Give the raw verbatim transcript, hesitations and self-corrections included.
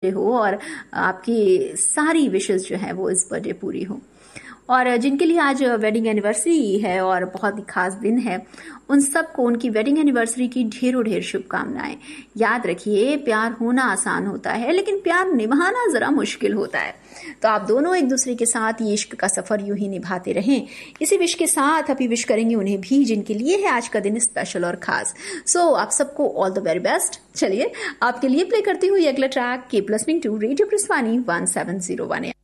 हो और आपकी सारी विशेस जो है वो इस बर्थडे पूरी हो। और जिनके लिए आज वेडिंग एनिवर्सरी है और बहुत ही खास दिन है, उन सबको उनकी वेडिंग एनिवर्सरी की ढेरों ढेर शुभकामनाएं। याद रखिए, प्यार होना आसान होता है लेकिन प्यार निभाना जरा मुश्किल होता है। तो आप दोनों एक दूसरे के साथ ये इश्क का सफर यूं ही निभाते रहें। इसी विश के साथ अभी विश करेंगे उन्हें भी जिनके लिए है आज का दिन स्पेशल और खास। सो so, आप सबको ऑल द वेरी बेस्ट। चलिए आपके लिए प्ले करती हुई अगला track keep listening to radio प्रस्वानी one seven zero one.